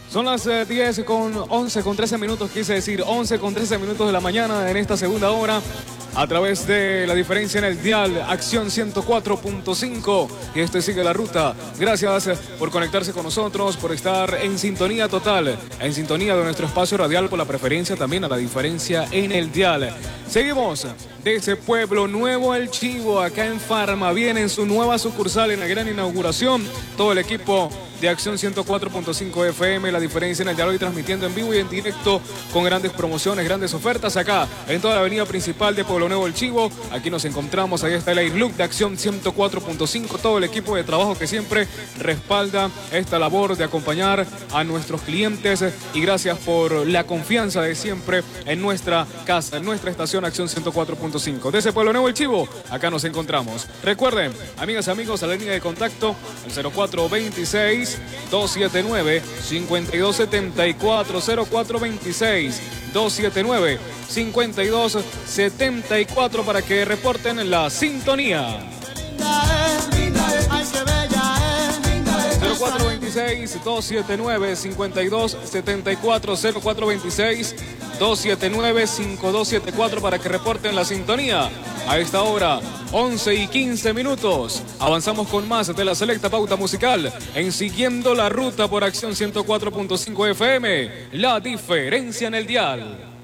Son las 10 con 11 con 13 minutos, quise decir 11 con 13 minutos de la mañana en esta segunda hora. A través de la diferencia en el dial, Acción 104.5. Y este sigue la ruta. Gracias por conectarse con nosotros, por estar en sintonía total, en sintonía de nuestro espacio radial, por la preferencia también a la diferencia en el dial. Seguimos desde Pueblo Nuevo El Chivo, acá en Farma. Viene en su nueva sucursal en la gran inauguración. Todo el equipo de Acción 104.5 FM, la diferencia en el dial, hoy transmitiendo en vivo y en directo con grandes promociones, grandes ofertas acá en toda la avenida principal de Pueblo Nuevo El Chivo. Aquí nos encontramos, ahí está el Airlook de Acción 104.5, todo el equipo de trabajo que siempre respalda esta labor de acompañar a nuestros clientes, y gracias por la confianza de siempre en nuestra casa, en nuestra estación Acción 104.5. Desde Pueblo Nuevo El Chivo, acá nos encontramos. Recuerden, amigas y amigos, a la línea de contacto, el 0426-279-5274, 0426-279-5274 para que reporten la sintonía. 0426-279-5274, 0426-279-5274 para que reporten la sintonía. A esta hora, 11 y 15 minutos. Avanzamos con más de la selecta pauta musical en Siguiendo la Ruta por Acción 104.5 FM. La diferencia en el dial.